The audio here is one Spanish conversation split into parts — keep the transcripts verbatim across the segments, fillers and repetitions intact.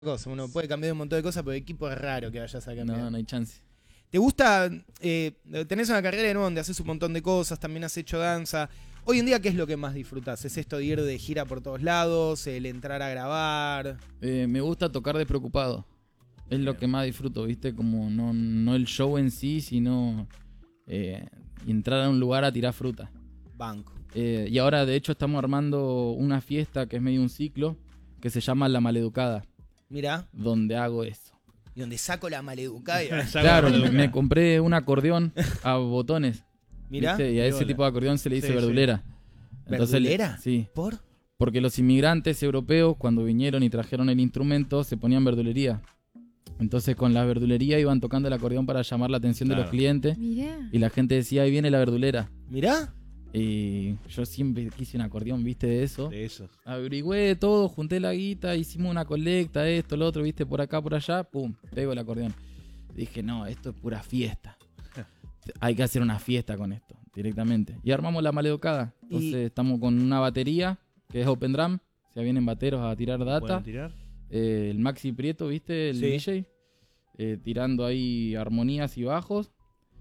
cosa. Uno puede cambiar un montón de cosas, pero el equipo es raro que vayas a cambiar. No, no hay chance. ¿Te gusta? Eh, tenés una carrera de nuevo donde haces un montón de cosas, también has hecho danza. Hoy en día, ¿qué es lo que más disfrutás? ¿Es esto de ir de gira por todos lados? ¿El entrar a grabar? Eh, me gusta tocar despreocupado. Es lo que más disfruto, ¿viste? Como no, no el show en sí, sino eh, entrar a un lugar a tirar fruta. Banco. Eh, y ahora, de hecho, estamos armando una fiesta que es medio un ciclo, que se llama La Maleducada, Mirá. donde hago eso. Y donde saco la maleducada. Y... Claro, me compré un acordeón a botones. Mirá. ¿Viste? Y a ese Viola. tipo de acordeón se le dice Sí, verdulera. Entonces, ¿Verdulera? Sí. ¿Por? Porque los inmigrantes europeos, cuando vinieron y trajeron el instrumento, se ponían verdulería. Entonces, con la verdulería iban tocando el acordeón para llamar la atención Claro. de los clientes. Mirá. Y la gente decía, ahí viene la verdulera. Mirá. Y yo siempre quise un acordeón, ¿viste? De eso. De esos. Averigüé todo, junté la guita, hicimos una colecta, esto, lo otro, ¿viste? Por acá, por allá, pum, pego el acordeón. Dije, no, esto es pura fiesta. Hay que hacer una fiesta con esto, directamente. Y armamos La Maleducada. Entonces, Y- estamos con una batería, que es Open Drum. O sea, vienen bateros a tirar data. ¿Pueden tirar? Eh, el Maxi Prieto, ¿viste? El Sí. D J. eh, tirando ahí armonías y bajos.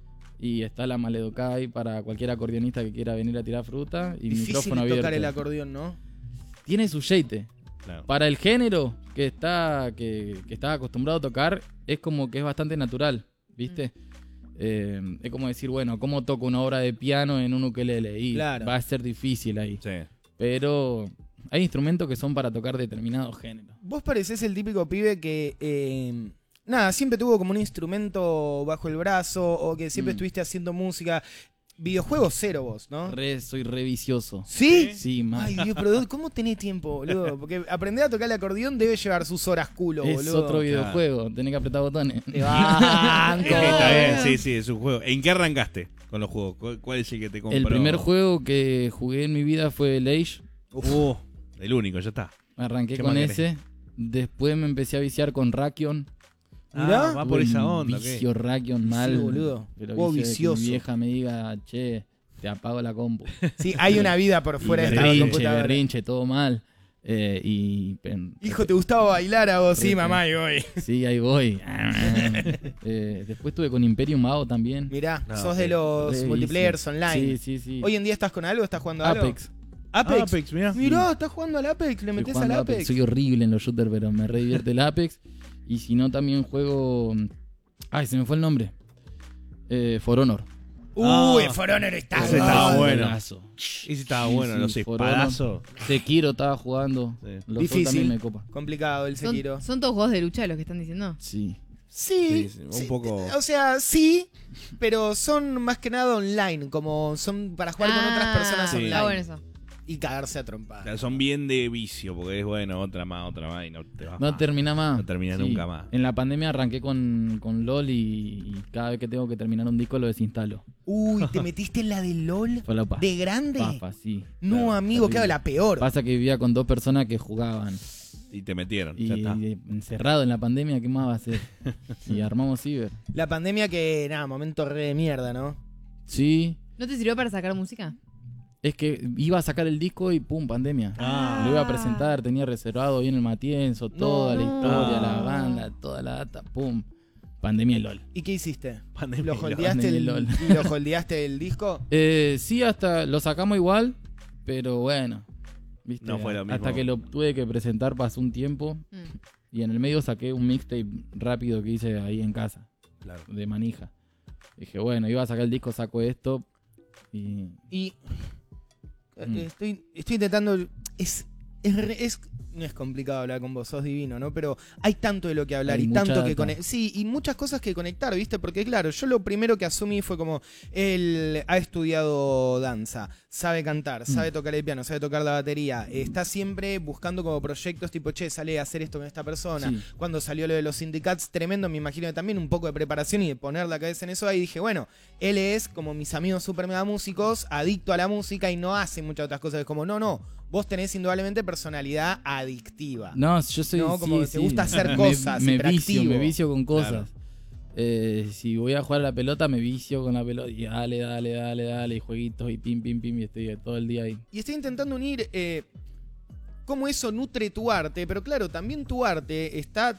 Y está La Maleducada ahí para cualquier acordeonista que quiera venir a tirar fruta. Y Difícil micrófono tocar abierto. el acordeón, ¿no? Tiene su jeite. Claro. Para el género que está que, que está acostumbrado a tocar, es como que es bastante natural, ¿viste? Eh, es como decir, bueno, ¿cómo toco una obra de piano en un ukelele? Y Claro. va a ser difícil ahí. Sí. Pero hay instrumentos que son para tocar determinados géneros. Vos parecés el típico pibe que... eh, nada, siempre tuvo como un instrumento bajo el brazo o que siempre Mm. estuviste haciendo música. Videojuegos cero vos, ¿no? Re, soy re vicioso. ¿Sí? Sí, man. Ay, Dios, pero ¿cómo tenés tiempo, boludo? Porque aprender a tocar el acordeón debe llevar sus horas culo, es boludo. otro videojuego, tenés que apretar botones. Te banco. Está bien, sí, sí, es un juego. ¿En qué arrancaste con los juegos? ¿Cuál, cuál es el que te compró? El primer juego que jugué en mi vida fue el Age. Uh, el único, ya está. Arranqué ¿Qué con más ese. Después me empecé a viciar con Rakion. Mirá. Ah, va por Tuve esa un onda, ¿ok? vicio Rakion mal. Sí, boludo. Pero Juego vicio de que vicioso. mi vieja me diga, che, te apago la compu. Sí, hay una vida por fuera de Y esta berrinche, computadora. berrinche, todo mal. Eh, y pen- Hijo, ¿te gustaba bailar a vos? Sí, Re- mamá, y voy. Sí, ahí voy. Eh, después estuve con Imperium Mago también. Mirá, No, sos sí. de los Re multiplayers vicio. online. Sí, sí, sí. ¿Hoy en día estás con algo? ¿Estás jugando a algo? Apex. Apex. Apex, mirá. Mirá, estás jugando al Apex, le Estoy metés jugando al Apex. Apex. Soy horrible en los shooters, pero me re divierte el Apex. Y si no, también juego... Ay, se me fue el nombre. Eh, For Honor. Uy, Ah, el For Honor está ese estaba God. bueno. Juegazo. Ese estaba Sí, bueno, sí, los For espadazos. Sekiro estaba jugando. Sí. Los Difícil. Souls también me copa. Complicado el Sekiro. Son, son todos juegos de lucha los que están diciendo. Sí. Sí, Sí, sí, un sí, poco- O sea, sí, pero son más que nada online, como son para jugar con otras personas Sí. online. Está bueno eso. Y cagarse a trompadas. O sea, son bien de vicio, porque es bueno, otra más, otra más, y no te vas No más. termina más. No termina nunca más. En la pandemia arranqué con, con LOL y, y cada vez que tengo que terminar un disco lo desinstalo. Uy, ¿te metiste en la de LOL? Fue la pa. ¿De grande? Pafa, sí. No, Claro, amigo, terrible. claro, la peor. Pasa que vivía con dos personas que jugaban. Y te metieron, Y, ya está. y encerrado en la pandemia, ¿qué más va a hacer? Y armamos Ciber. La pandemia que, nada, momento re de mierda, ¿no? Sí. ¿No te sirvió para sacar música? Es que iba a sacar el disco y pum, pandemia. Ah. Lo iba a presentar, tenía reservado bien el Matienzo, toda la No. historia, la banda, toda la data, pum. Pandemia y LOL. ¿Y qué hiciste? Pandemia ¿Lo y LOL. holdeaste el, LOL. ¿Y lo holdeaste el disco? Eh, sí, hasta lo sacamos igual, pero bueno. ¿viste? No fue lo mismo. Hasta que lo tuve que presentar pasó un tiempo Mm. y en el medio saqué un mixtape rápido que hice ahí en casa, Claro. de manija. Dije, bueno, iba a sacar el disco, saco esto y... Y eh, Mm. estoy, estoy intentando. Es, es, re- es- no es complicado hablar con vos, sos divino, ¿no? Pero hay tanto de lo que hablar Hay y mucha tanto que data. conectar. Sí, y muchas cosas que conectar, ¿viste? Porque claro, yo lo primero que asumí fue como, él ha estudiado danza, sabe cantar, sabe tocar el piano, sabe tocar la batería, está siempre buscando como proyectos tipo, che, sale a hacer esto con esta persona. Sí. Cuando salió lo de los sindicats, tremendo, me imagino que también un poco de preparación y de poner la cabeza en eso, ahí dije, bueno, él es como mis amigos super mega músicos, adicto a la música y no hace muchas otras cosas. Es como, no, no, vos tenés indudablemente personalidad adictiva. No, yo soy... No, como sí, que te sí. gusta hacer Me- cosas, Me, vicio, hiperactivo. me vicio con cosas. Claro. Eh, si voy a jugar a la pelota, me vicio con la pelota y dale, dale, dale, dale, y jueguitos y pim, pim, pim, y estoy todo el día ahí. Y estoy intentando unir eh, cómo eso nutre tu arte, pero claro, también tu arte está